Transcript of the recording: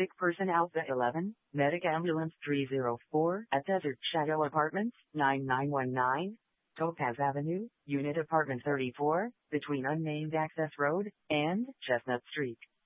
Sick person Alpha 11, Medic Ambulance 304 at Desert Shadow Apartments, 9919, Topaz Avenue, Unit Apartment 34, between Unnamed Access Road and Chestnut Street.